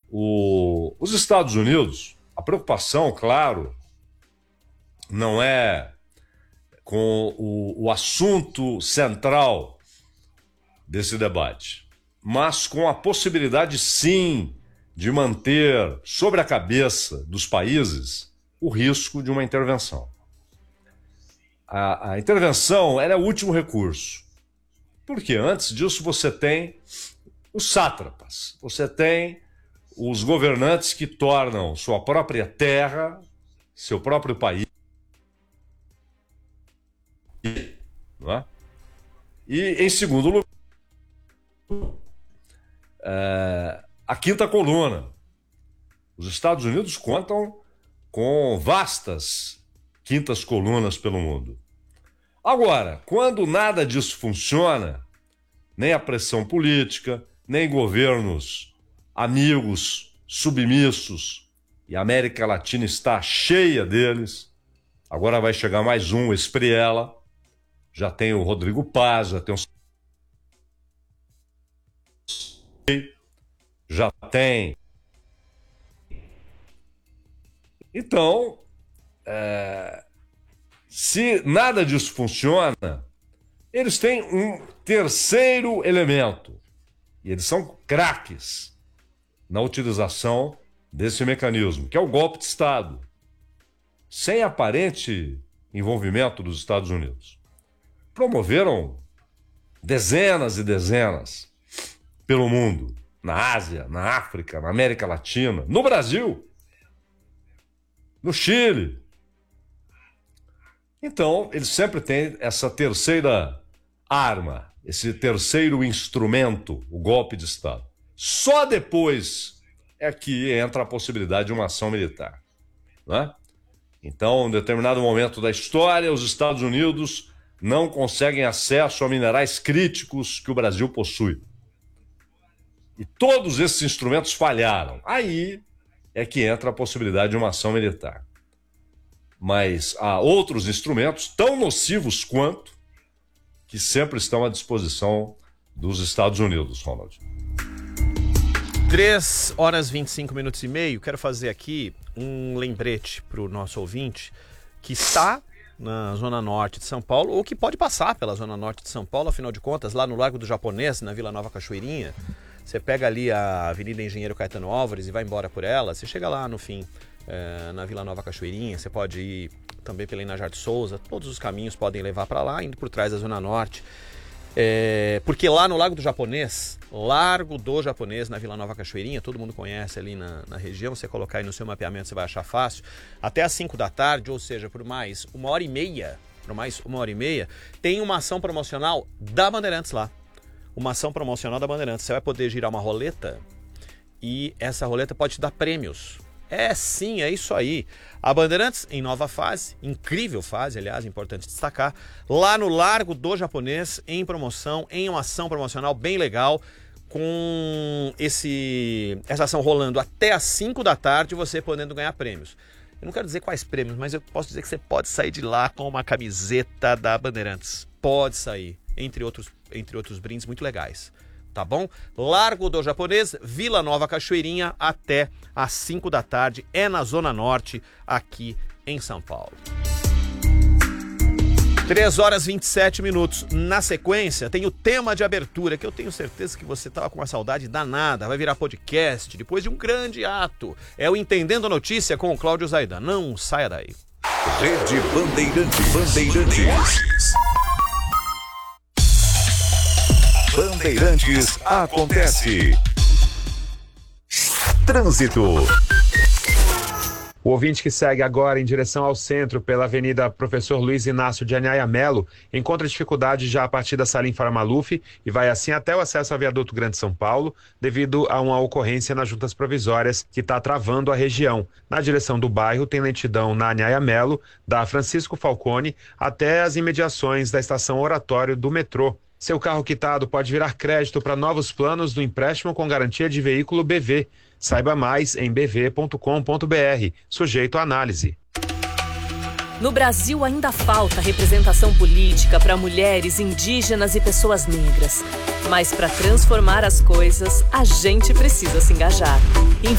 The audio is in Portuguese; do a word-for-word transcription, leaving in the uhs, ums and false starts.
O, os Estados Unidos, a preocupação, claro, não é com o, o assunto central desse debate, mas com a possibilidade, sim, de manter sobre a cabeça dos países o risco de uma intervenção. A, a intervenção ela é o último recurso, porque antes disso você tem os sátrapas, você tem os governantes que tornam sua própria terra, seu próprio país, não é? E, em segundo lugar, é, a quinta coluna. Os Estados Unidos contam com vastas quintas colunas pelo mundo. Agora, quando nada disso funciona, nem a pressão política, nem governos amigos, submissos, e a América Latina está cheia deles, agora vai chegar mais um, Espriella, já tem o Rodrigo Paz, já tem o... já tem... Então, é... se nada disso funciona, eles têm um terceiro elemento, e eles são craques na utilização desse mecanismo, que é o golpe de Estado, sem aparente envolvimento dos Estados Unidos. Promoveram dezenas e dezenas pelo mundo, na Ásia, na África, na América Latina, no Brasil, no Chile. Então, eles sempre têm essa terceira arma, esse terceiro instrumento, o golpe de Estado. Só depois é que entra a possibilidade de uma ação militar, né? Então, em determinado momento da história, os Estados Unidos não conseguem acesso a minerais críticos que o Brasil possui. E todos esses instrumentos falharam. Aí é que entra a possibilidade de uma ação militar. Mas há outros instrumentos tão nocivos quanto que sempre estão à disposição dos Estados Unidos, Ronald. três horas e vinte e cinco minutos e meio. Quero fazer aqui um lembrete para o nosso ouvinte que está na Zona Norte de São Paulo ou que pode passar pela Zona Norte de São Paulo, afinal de contas, lá no Largo do Japonês, na Vila Nova Cachoeirinha, você pega ali a Avenida Engenheiro Caetano Álvares e vai embora por ela, você chega lá no fim, é, na Vila Nova Cachoeirinha, você pode ir também pela Inajar de Souza, todos os caminhos podem levar para lá, indo por trás da Zona Norte. É, porque lá no Largo do Japonês, Largo do Japonês, na Vila Nova Cachoeirinha, todo mundo conhece ali na, na região, você colocar aí no seu mapeamento, você vai achar fácil, até às cinco da tarde, ou seja, por mais uma hora e meia, por mais uma hora e meia, tem uma ação promocional da Bandeirantes lá. Uma ação promocional da Bandeirantes. Você vai poder girar uma roleta e essa roleta pode te dar prêmios. É sim, é isso aí. A Bandeirantes em nova fase, incrível fase, aliás, importante destacar, lá no Largo do Japonês, em promoção, em uma ação promocional bem legal, com esse, essa ação rolando até às cinco da tarde, você podendo ganhar prêmios. Eu não quero dizer quais prêmios, mas eu posso dizer que você pode sair de lá com uma camiseta da Bandeirantes. Pode sair, entre outros, entre outros brindes muito legais. Tá bom? Largo do Japonês, Vila Nova Cachoeirinha, até às cinco da tarde. É na Zona Norte, aqui em São Paulo. três horas e vinte e sete minutos. Na sequência, tem o tema de abertura, que eu tenho certeza que você estava com uma saudade danada. Vai virar podcast depois de um grande ato. É o Entendendo a Notícia com o Cláudio Zaidan. Não saia daí. Rede Bandeirantes. Bandeirantes. Bandeirantes acontece. Trânsito. O ouvinte que segue agora em direção ao centro pela Avenida Professor Luiz Inácio de Anhaia Melo encontra dificuldade já a partir da Salim Faramaluf e vai assim até o acesso ao Viaduto Grande São Paulo devido a uma ocorrência nas juntas provisórias que está travando a região. Na direção do bairro tem lentidão na Anhaia Melo, da Francisco Falcone até as imediações da estação Oratório do metrô. Seu carro quitado pode virar crédito para novos planos do empréstimo com garantia de veículo B V. Saiba mais em b v ponto com ponto b r, sujeito à análise. No Brasil ainda falta representação política para mulheres, indígenas e pessoas negras. Mas para transformar as coisas, a gente precisa se engajar. Em